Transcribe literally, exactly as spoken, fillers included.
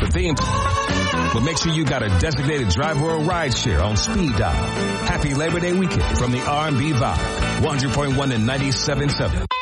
the theme. But make sure you got a designated driver or ride share on speed dial. Happy Labor Day weekend from the R and B Vibe. one hundred point one and ninety-seven point seven.